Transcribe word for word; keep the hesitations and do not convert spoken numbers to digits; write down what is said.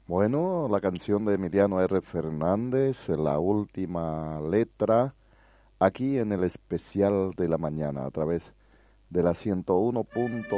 Bueno, la canción de Emiliano R. Fernández, la última letra, aquí en el especial de la mañana, a través de la ciento uno punto